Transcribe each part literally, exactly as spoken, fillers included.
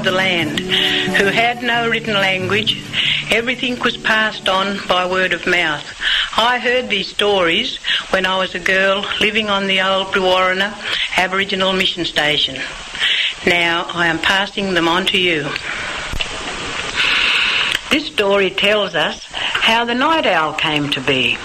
the land, who had no written language. Everything was passed on by word of mouth. I heard these stories when I was a girl living on the old Brewarrina Aboriginal Mission Station. Now I am passing them on to you. This story tells us how the night owl came to be.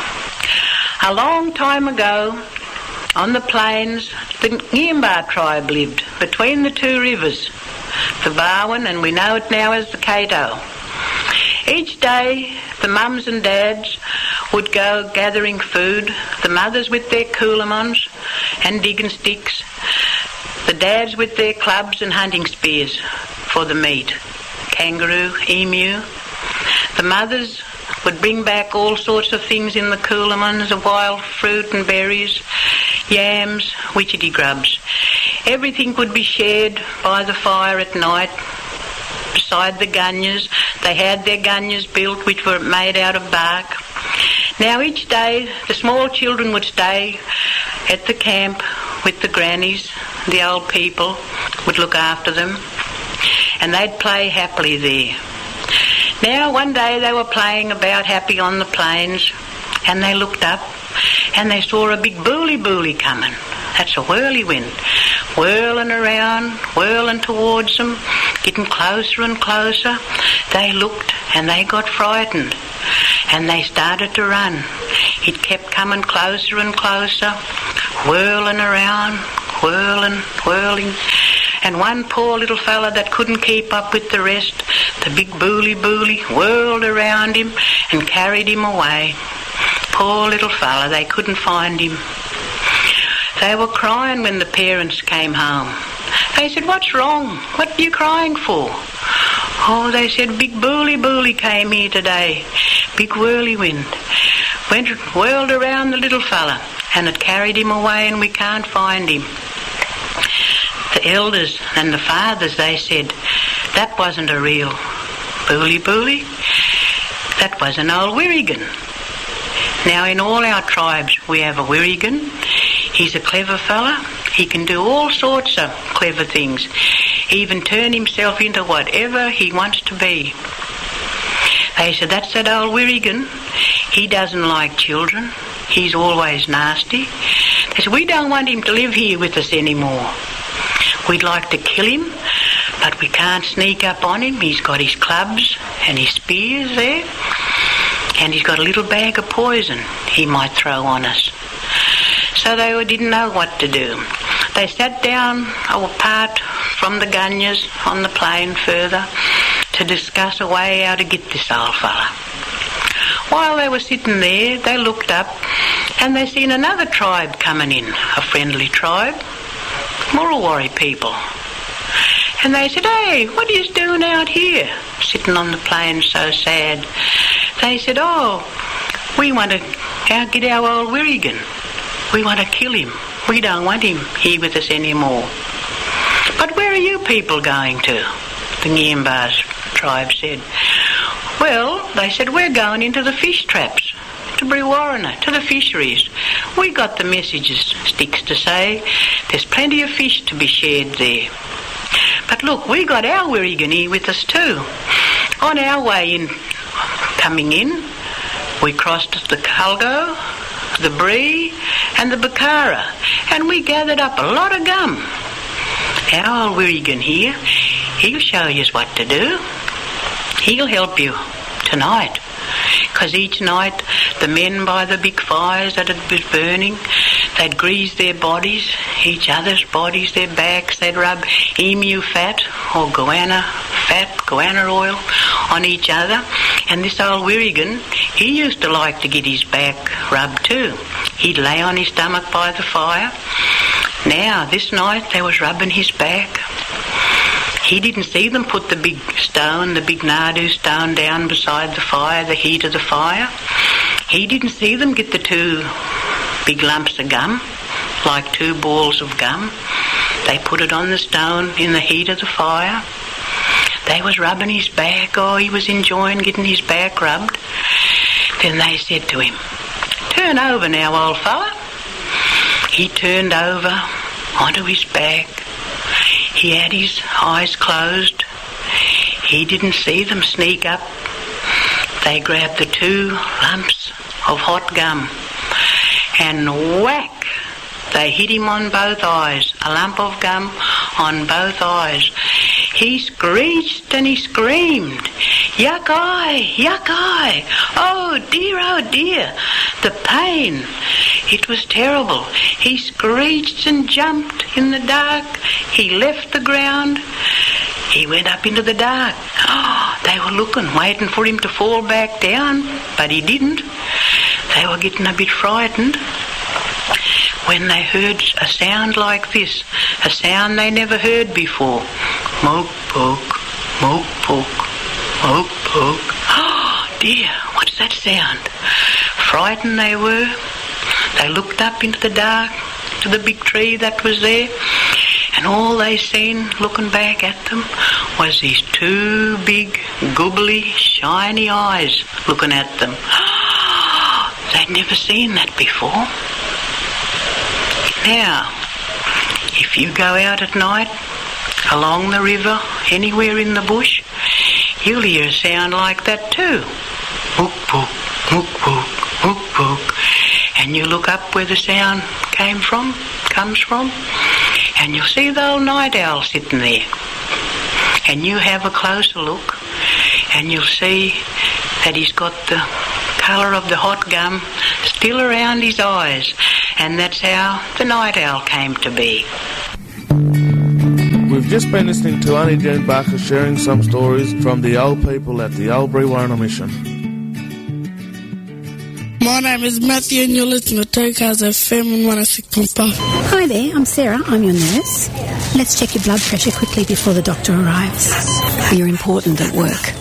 A long time ago, on the plains, the Ngiyambaa tribe lived between the two rivers, the Barwon and we know it now as the Cato. Each day the mums and dads would go gathering food, the mothers with their coolamons and digging sticks, the dads with their clubs and hunting spears for the meat, kangaroo, emu. The mothers would bring back all sorts of things in the coolamons, of wild fruit and berries, yams, witchetty grubs. Everything would be shared by the fire at night. Beside the gunyahs, they had their gunyahs built which were made out of bark. Now each day the small children would stay at the camp with the grannies. The old people would look after them and they'd play happily there. Now one day they were playing about happy on the plains and they looked up and they saw a big booly-booly coming. That's a whirlywinds, whirling around, whirling towards them, getting closer and closer. They looked and they got frightened and they started to run. It kept coming closer and closer, whirling around, whirling, whirling. And one poor little fella that couldn't keep up with the rest, the big booly-booly, whirled around him and carried him away. Poor little fella, they couldn't find him. They were crying when the parents came home. They said, "What's wrong? What are you crying for?" Oh, they said, "Big booly-booly came here today. Big whirlywinds. Went, whirled around the little fella and it carried him away and we can't find him." The elders and the fathers, they said, "That wasn't a real booly-booly. That was an old Wirrigan." Now in all our tribes we have a Wirrigan. He's a clever fella. He can do all sorts of clever things. Even turn himself into whatever he wants to be. They said, "That's that old Wirrigan. He doesn't like children. He's always nasty." They said, "We don't want him to live here with us anymore. We'd like to kill him, but we can't sneak up on him. He's got his clubs and his spears there, and he's got a little bag of poison he might throw on us." So they didn't know what to do. They sat down apart from the gunyahs on the plain further to discuss a way how to get this old fella. While they were sitting there, they looked up and they seen another tribe coming in, a friendly tribe, Murrawarri people. And they said, "Hey, what are you doing out here, sitting on the plain so sad?" They said, "Oh, we want to get our old Wirrigan. We want to kill him. We don't want him here with us anymore." "But where are you people going to?" the Ngiyambaa tribe said. "Well," they said, "we're going into the fish traps, to Brewarrina, to the fisheries. We got the messages sticks to say there's plenty of fish to be shared there. But look, we got our Wirrigan here with us too. On our way in, coming in, we crossed the Culgo, the Bree and the Bakara, and we gathered up a lot of gum. Our old Wirrigan here, he'll show you what to do. He'll help you tonight." Because each night the men by the big fires that had been burning, they'd grease their bodies, each other's bodies, their backs, they'd rub emu fat or goanna fat, goanna oil on each other. And this old Wirrigan, he used to like to get his back rubbed too. He'd lay on his stomach by the fire. Now, this night they was rubbing his back. He didn't see them put the big stone, the big Nadu stone down beside the fire, the heat of the fire. He didn't see them get the two big lumps of gum, like two balls of gum. They put it on the stone in the heat of the fire. They was rubbing his back. Oh, he was enjoying getting his back rubbed. Then they said to him, "Turn over now, old fella." He turned over onto his back. He had his eyes closed. He didn't see them sneak up. They grabbed the two lumps of hot gum and whack, they hit him on both eyes, a lump of gum on both eyes. He screeched and he screamed, yuck eye, yuck eye, oh dear, oh dear, the pain. It was terrible. He screeched and jumped in the dark. He left the ground. He went up into the dark. Oh, they were looking, waiting for him to fall back down, but he didn't. They were getting a bit frightened when they heard a sound like this, a sound they never heard before. Moke, poke, moke, poke, moke, poke. Oh, dear, what's that sound? Frightened they were. They looked up into the dark, to the big tree that was there, and all they seen, looking back at them, was these two big, googly, shiny eyes looking at them. They'd never seen that before. Now, if you go out at night, along the river, anywhere in the bush, you'll hear a sound like that too. Mook, pook, mook, pook, mook, pook. And you look up where the sound came from, comes from, and you'll see the old night owl sitting there. And you have a closer look, and you'll see that he's got the colour of the hot gum still around his eyes, and that's how the night owl came to be. We've just been listening to Auntie June Barker sharing some stories from the old people at the Old Brewarrina Mission. My name is Matthew and you're listening to two Cars F M on one oh six point five. Hi there, I'm Sarah, I'm your nurse. Let's check your blood pressure quickly before the doctor arrives. You're important at work.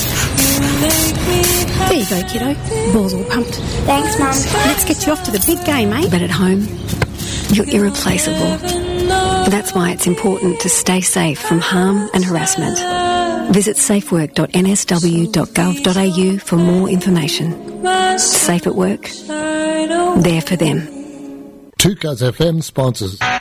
There you go, kiddo. Ball's all pumped. Thanks, Mum. Let's get you off to the big game, eh? But at home, you're irreplaceable. That's why it's important to stay safe from harm and harassment. Visit safework dot n s w dot gov dot a u for more information. Safe at work, there for them. two Cars F M sponsors.